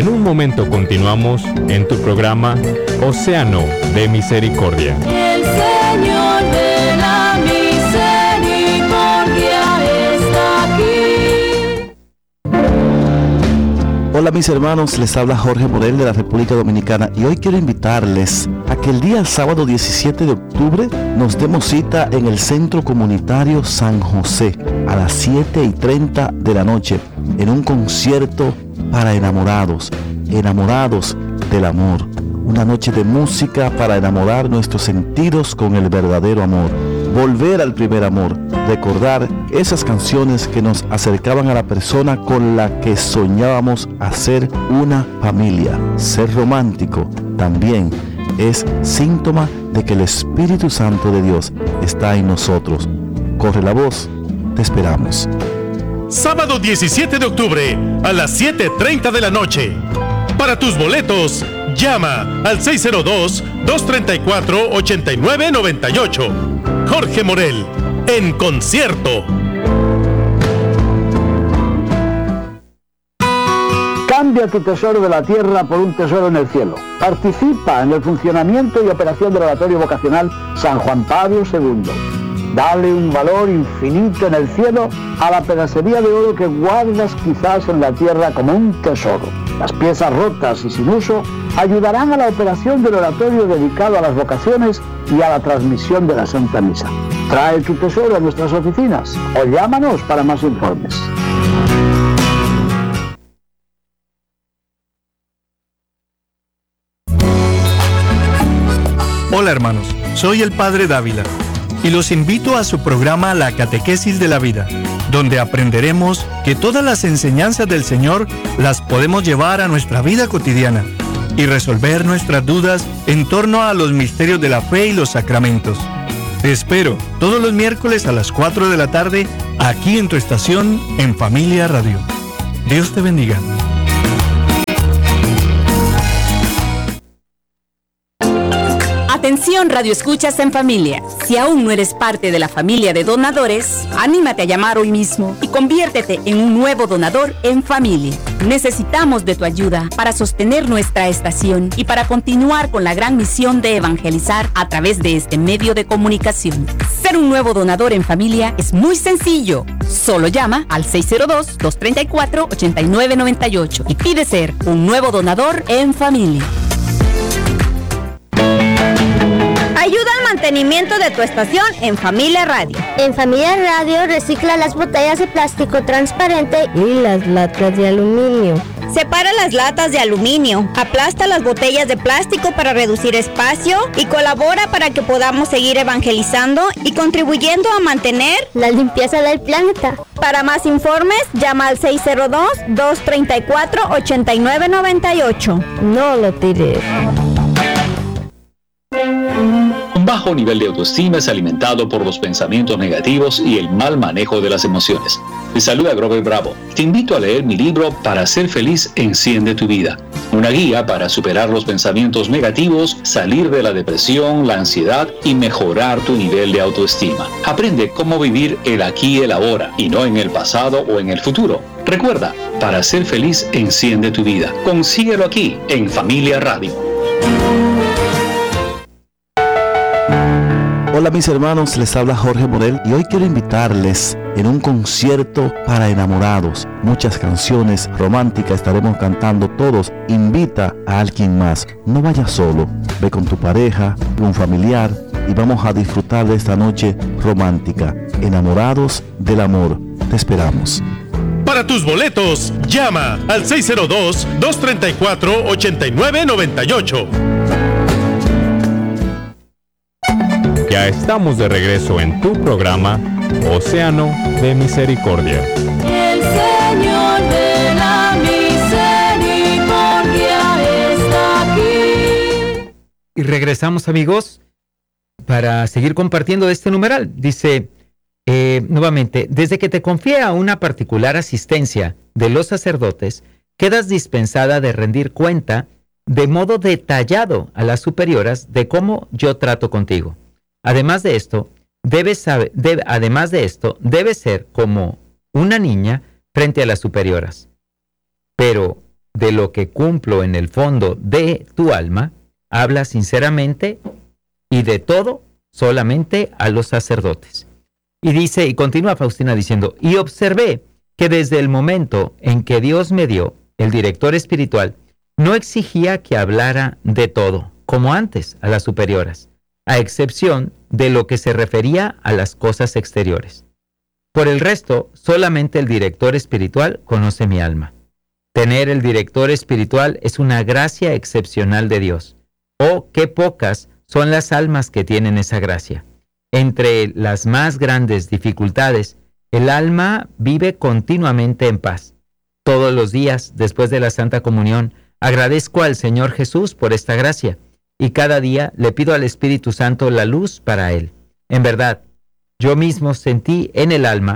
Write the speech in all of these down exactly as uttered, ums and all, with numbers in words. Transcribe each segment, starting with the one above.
En un momento continuamos en tu programa Océano de Misericordia. El Señor de la misericordia está aquí. Hola mis hermanos, les habla Jorge Morel de la República Dominicana y hoy quiero invitarles a que el día sábado diecisiete de octubre nos demos cita en el Centro Comunitario San José a las siete y treinta de la noche en un concierto para enamorados, enamorados del amor. Una noche de música para enamorar nuestros sentidos con el verdadero amor. Volver al primer amor, recordar esas canciones que nos acercaban a la persona con la que soñábamos hacer una familia. Ser romántico también es síntoma de que el Espíritu Santo de Dios está en nosotros. Corre la voz, te esperamos. Sábado diecisiete de octubre a las siete y treinta de la noche. Para tus boletos, llama al seis cero dos, dos tres cuatro, ocho nueve nueve ocho. Jorge Morel, en concierto. Cambia tu tesoro de la tierra por un tesoro en el cielo. Participa en el funcionamiento y operación del Oratorio Vocacional San Juan Pablo segundo. Dale un valor infinito en el cielo a la pedacería de oro que guardas quizás en la tierra como un tesoro. Las piezas rotas y sin uso ayudarán a la operación del oratorio dedicado a las vocaciones y a la transmisión de la Santa Misa. Trae tu tesoro a nuestras oficinas o llámanos para más informes. Hola hermanos, soy el Padre Dávila y los invito a su programa La Catequesis de la Vida, donde aprenderemos que todas las enseñanzas del Señor las podemos llevar a nuestra vida cotidiana y resolver nuestras dudas en torno a los misterios de la fe y los sacramentos. Te espero todos los miércoles a las cuatro de la tarde aquí en tu estación en Familia Radio. Dios te bendiga. Atención Radio Escuchas en Familia. Si aún no eres parte de la familia de donadores, anímate a llamar hoy mismo y conviértete en un nuevo donador en familia. Necesitamos de tu ayuda para sostener nuestra estación y para continuar con la gran misión de evangelizar a través de este medio de comunicación. Ser un nuevo donador en familia es muy sencillo. Solo llama al seis cero dos, dos tres cuatro, ocho nueve nueve ocho y pide ser un nuevo donador en familia. Ayuda al mantenimiento de tu estación en Familia Radio. En Familia Radio recicla las botellas de plástico transparente y las latas de aluminio. Separa las latas de aluminio, aplasta las botellas de plástico para reducir espacio y colabora para que podamos seguir evangelizando y contribuyendo a mantener la limpieza del planeta. Para más informes, llama al seis cero dos, dos tres cuatro, ocho nueve nueve ocho. No lo tires. Un bajo nivel de autoestima es alimentado por los pensamientos negativos y el mal manejo de las emociones. Te saluda Grover Bravo. Te invito a leer mi libro Para ser feliz, enciende tu vida. Una guía para superar los pensamientos negativos, salir de la depresión, la ansiedad y mejorar tu nivel de autoestima. Aprende cómo vivir el aquí y el ahora y no en el pasado o en el futuro. Recuerda, Para ser feliz, enciende tu vida. Consíguelo aquí en Familia Radio. Hola mis hermanos, les habla Jorge Morel y hoy quiero invitarles en un concierto para enamorados. Muchas canciones románticas estaremos cantando todos. Invita a alguien más, no vayas solo, ve con tu pareja, un familiar y vamos a disfrutar de esta noche romántica. Enamorados del amor, te esperamos. Para tus boletos, llama al seis cero dos, dos tres cuatro, ocho nueve nueve ocho. Ya estamos de regreso en tu programa Océano de Misericordia. El Señor de la misericordia está aquí. Y regresamos, amigos, para seguir compartiendo este numeral. Dice eh, nuevamente, desde que te confía una particular asistencia de los sacerdotes, quedas dispensada de rendir cuenta de modo detallado a las superioras de cómo yo trato contigo. Además de esto, debes saber, debe, además de esto, debes ser como una niña frente a las superioras. Pero de lo que cumplo en el fondo de tu alma, habla sinceramente y de todo solamente a los sacerdotes. Y dice, y continúa Faustina diciendo, y observé que desde el momento en que Dios me dio el director espiritual, no exigía que hablara de todo, como antes a las superioras, a excepción de lo que se refería a las cosas exteriores. Por el resto, solamente el director espiritual conoce mi alma. Tener el director espiritual es una gracia excepcional de Dios. Oh, qué pocas son las almas que tienen esa gracia. Entre las más grandes dificultades, el alma vive continuamente en paz. Todos los días, después de la Santa Comunión, agradezco al Señor Jesús por esta gracia, y cada día le pido al Espíritu Santo la luz para él. En verdad, yo mismo sentí en el alma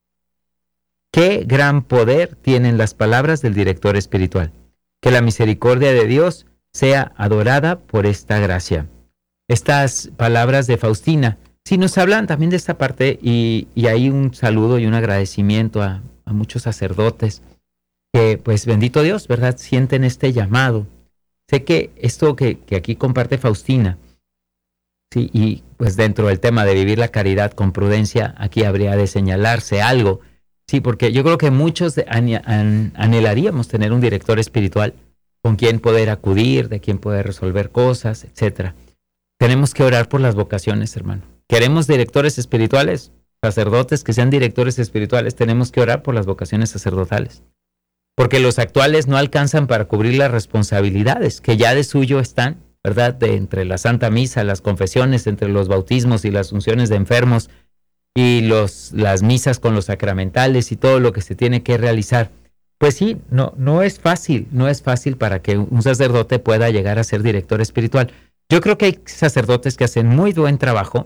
qué gran poder tienen las palabras del director espiritual. Que la misericordia de Dios sea adorada por esta gracia. Estas palabras de Faustina, sí nos hablan también de esta parte, y, y hay un saludo y un agradecimiento a, a muchos sacerdotes que, pues bendito Dios, ¿verdad?, sienten este llamado. Sé que esto que, que aquí comparte Faustina, sí, y pues dentro del tema de vivir la caridad con prudencia, aquí habría de señalarse algo, sí, porque yo creo que muchos an, an, anhelaríamos tener un director espiritual con quien poder acudir, de quien poder resolver cosas, etcétera. Tenemos que orar por las vocaciones, hermano. Queremos directores espirituales, sacerdotes que sean directores espirituales, tenemos que orar por las vocaciones sacerdotales. Porque los actuales no alcanzan para cubrir las responsabilidades que ya de suyo están, ¿verdad? De entre la Santa Misa, las confesiones, entre los bautismos y las unciones de enfermos y los, las misas con los sacramentales y todo lo que se tiene que realizar. Pues sí, no, no es fácil, no es fácil para que un sacerdote pueda llegar a ser director espiritual. Yo creo que hay sacerdotes que hacen muy buen trabajo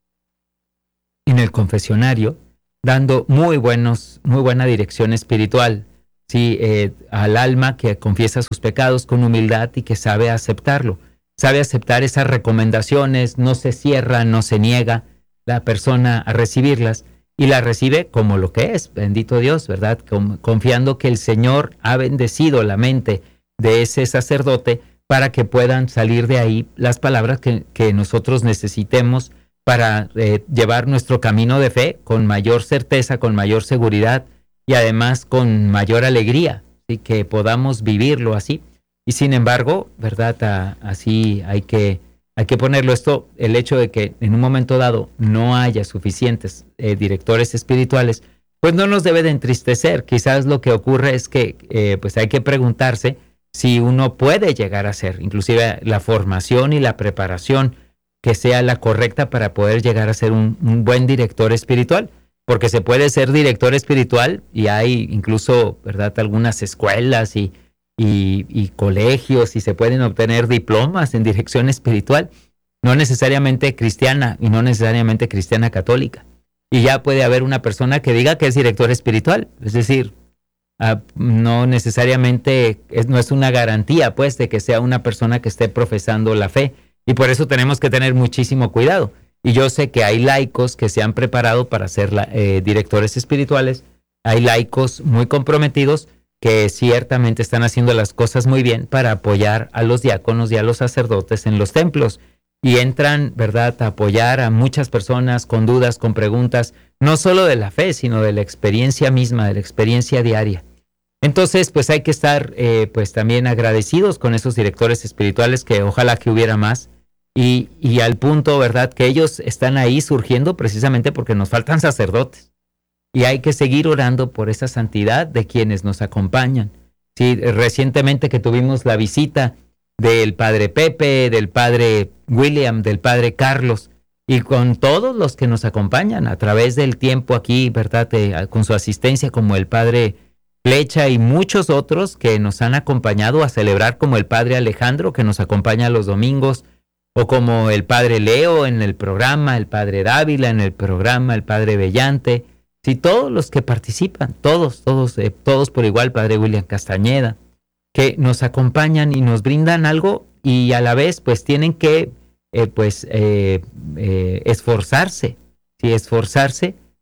en el confesionario, dando muy buenos, muy buena dirección espiritual, sí, eh, al alma que confiesa sus pecados con humildad y que sabe aceptarlo, sabe aceptar esas recomendaciones, no se cierra, no se niega la persona a recibirlas y la recibe como lo que es, bendito Dios, ¿verdad? Confiando que el Señor ha bendecido la mente de ese sacerdote para que puedan salir de ahí las palabras que, que nosotros necesitemos para eh, llevar nuestro camino de fe con mayor certeza, con mayor seguridad y además con mayor alegría, ¿sí? Que podamos vivirlo así. Y sin embargo, ¿verdad? A, así hay que, hay que ponerlo esto, el hecho de que en un momento dado no haya suficientes eh, directores espirituales, pues no nos debe de entristecer. Quizás lo que ocurre es que eh, pues hay que preguntarse si uno puede llegar a ser, inclusive la formación y la preparación que sea la correcta para poder llegar a ser un, un buen director espiritual, porque se puede ser director espiritual y hay incluso, ¿verdad?, algunas escuelas y, y, y colegios y se pueden obtener diplomas en dirección espiritual, no necesariamente cristiana y no necesariamente cristiana católica. Y ya puede haber una persona que diga que es director espiritual, es decir, Uh, no necesariamente, es, no es una garantía pues de que sea una persona que esté profesando la fe, y por eso tenemos que tener muchísimo cuidado. Y yo sé que hay laicos que se han preparado para ser la, eh, directores espirituales, hay laicos muy comprometidos que ciertamente están haciendo las cosas muy bien para apoyar a los diáconos y a los sacerdotes en los templos, y entran, ¿verdad?, a apoyar a muchas personas con dudas, con preguntas, no solo de la fe, sino de la experiencia misma, de la experiencia diaria. Entonces, pues hay que estar eh, pues también agradecidos con esos directores espirituales, que ojalá que hubiera más, y, y al punto, ¿verdad?, que ellos están ahí surgiendo precisamente porque nos faltan sacerdotes. Y hay que seguir orando por esa santidad de quienes nos acompañan. Sí, recientemente que tuvimos la visita del padre Pepe, del padre William, del padre Carlos, y con todos los que nos acompañan a través del tiempo aquí, ¿verdad?, eh, con su asistencia, como el padre Flecha y muchos otros que nos han acompañado a celebrar, como el padre Alejandro, que nos acompaña los domingos, o como el padre Leo en el programa, el padre Dávila en el programa, el padre Bellante, sí, todos los que participan, todos, todos, eh, todos por igual, padre William Castañeda, que nos acompañan y nos brindan algo, y a la vez pues tienen que eh, pues eh, eh, esforzarse, sí, esforzarse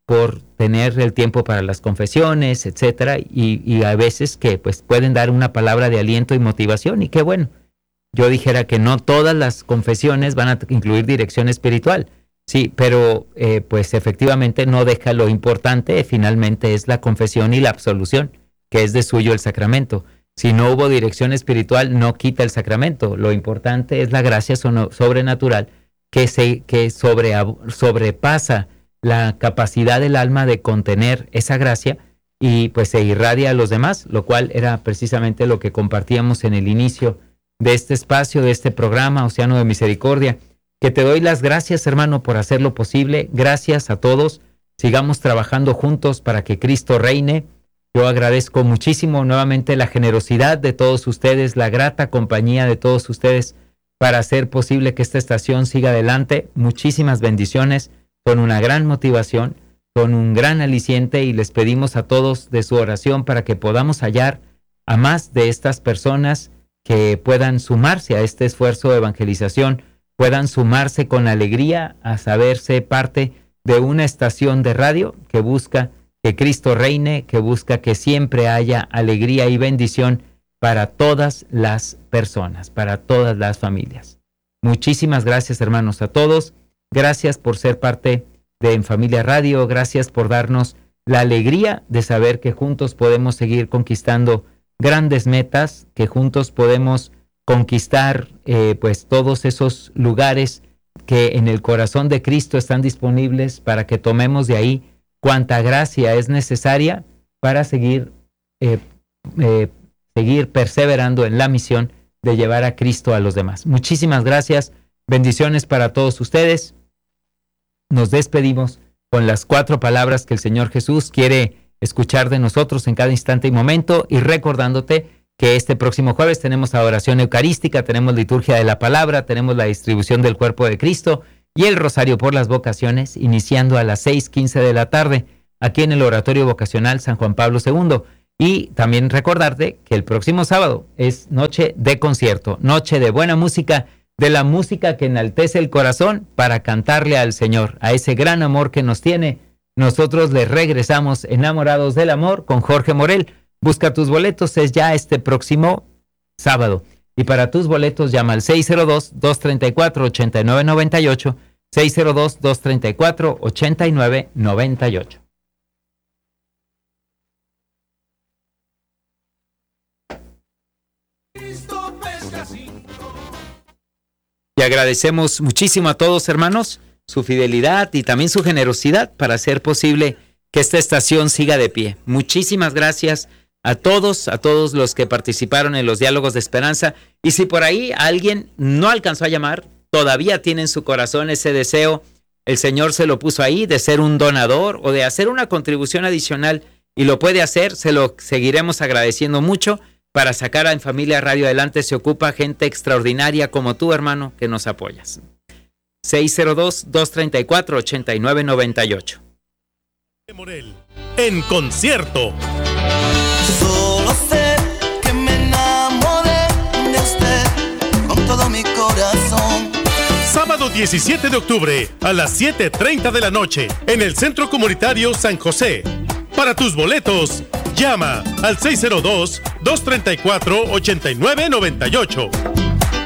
por tener el tiempo para las confesiones, etcétera, y, y a veces que pues pueden dar una palabra de aliento y motivación, y qué bueno. Yo dijera que no todas las confesiones van a incluir dirección espiritual, sí, pero eh, pues efectivamente no deja lo importante, finalmente es la confesión y la absolución, que es de suyo el sacramento. Si no hubo dirección espiritual, no quita el sacramento. Lo importante es la gracia sobrenatural que, se, que sobre, sobrepasa la capacidad del alma de contener esa gracia y pues se irradia a los demás, lo cual era precisamente lo que compartíamos en el inicio de este espacio, de este programa, Océano de Misericordia. Que te doy las gracias, hermano, por hacerlo posible. Gracias a todos. Sigamos trabajando juntos para que Cristo reine. Yo agradezco muchísimo nuevamente la generosidad de todos ustedes, la grata compañía de todos ustedes para hacer posible que esta estación siga adelante. Muchísimas bendiciones, con una gran motivación, con un gran aliciente, y les pedimos a todos de su oración para que podamos hallar a más de estas personas que puedan sumarse a este esfuerzo de evangelización, puedan sumarse con alegría a saberse parte de una estación de radio que busca que Cristo reine, que busca que siempre haya alegría y bendición para todas las personas, para todas las familias. Muchísimas gracias, hermanos, a todos. Gracias por ser parte de En Familia Radio. Gracias por darnos la alegría de saber que juntos podemos seguir conquistando grandes metas, que juntos podemos conquistar eh, pues todos esos lugares que en el corazón de Cristo están disponibles para que tomemos de ahí cuánta gracia es necesaria para seguir, eh, eh, seguir perseverando en la misión de llevar a Cristo a los demás. Muchísimas gracias, bendiciones para todos ustedes. Nos despedimos con las cuatro palabras que el Señor Jesús quiere escuchar de nosotros en cada instante y momento, y recordándote que este próximo jueves tenemos adoración eucarística, tenemos liturgia de la palabra, tenemos la distribución del cuerpo de Cristo y el rosario por las vocaciones, iniciando a las seis quince de la tarde, aquí en el Oratorio Vocacional San Juan Pablo segundo. Y también recordarte que el próximo sábado es noche de concierto, noche de buena música, de la música que enaltece el corazón para cantarle al Señor, a ese gran amor que nos tiene. Nosotros le regresamos enamorados del amor con Jorge Morel. Busca tus boletos, es ya este próximo sábado. Y para tus boletos llama al seis cero dos, dos tres cuatro, ocho nueve nueve ocho, seis cero dos, dos tres cuatro, ocho nueve nueve ocho. Y agradecemos muchísimo a todos, hermanos, su fidelidad y también su generosidad para hacer posible que esta estación siga de pie. Muchísimas gracias a todos, a todos los que participaron en los diálogos de esperanza. Y si por ahí alguien no alcanzó a llamar, todavía tiene en su corazón ese deseo, el Señor se lo puso ahí, de ser un donador o de hacer una contribución adicional, y lo puede hacer, se lo seguiremos agradeciendo mucho. Para sacar a En Familia Radio adelante se ocupa gente extraordinaria como tú, hermano, que nos apoyas. seis cero dos, dos tres cuatro, ocho nueve nueve ocho. Morel, en concierto. Solo sé que me enamoré de usted con todo mi corazón. Sábado diecisiete de octubre a las siete treinta de la noche en el Centro Comunitario San José. Para tus boletos, llama al seis cero dos, dos tres cuatro, ocho nueve nueve ocho.